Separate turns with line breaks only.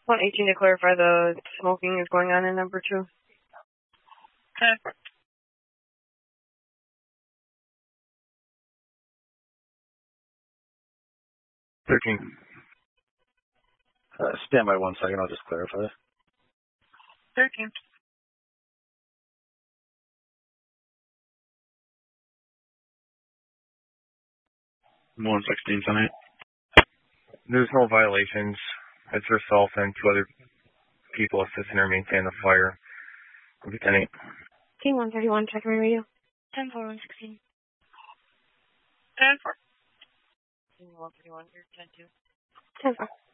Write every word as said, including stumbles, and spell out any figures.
one eighteen to clarify the smoking is going on in number two.
Okay.
thirteen. Uh, stand by one second, I'll just clarify.
thirteen.
one sixteen tonight. There's no violations. It's herself and two other people assisting her maintain the fire. Lieutenant.
King one thirty-one, check my radio.
ten four one sixteen. ten four.
King one thirty-one, you're ten two.
ten four.